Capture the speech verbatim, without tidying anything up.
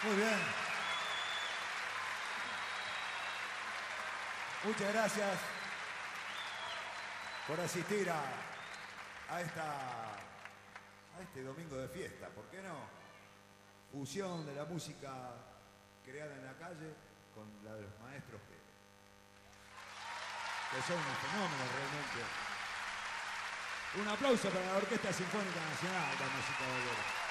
Muy bien. Muchas gracias por asistir a, a, esta, a este domingo de fiesta, ¿por qué no? Fusión de la música creada en la calle con la de los maestros que, que son unos fenómenos realmente. Un aplauso para la Orquesta Sinfónica Nacional de Música de Bolero.